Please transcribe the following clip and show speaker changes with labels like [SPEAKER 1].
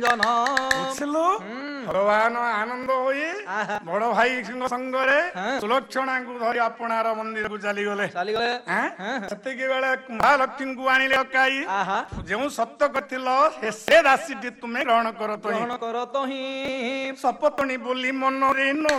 [SPEAKER 1] ଜନ
[SPEAKER 2] ବୁଝିଲୁ ଭଗବାନ ଆନନ୍ଦ ହୋଇ ବଡ ଭାଇ ସଙ୍ଗରେ ସୁଲକ୍ଷଣାଙ୍କୁ ଧରି ଆପଣାର ମନ୍ଦିରକୁ ଚାଲିଗଲେ। ସେତିକି ବେଳେ ମହାଲକ୍ଷ୍ମୀଙ୍କୁ ଆଣିଲେ ଅକାଇ ଯେଉଁ ସତ୍ୟ କରିଥିଲ ସେ ଦାସୀଟି ତୁମେ ଗ୍ରହଣ କର ତ ହିଁ ସପତଣୀ ବୋଲି ମନରେ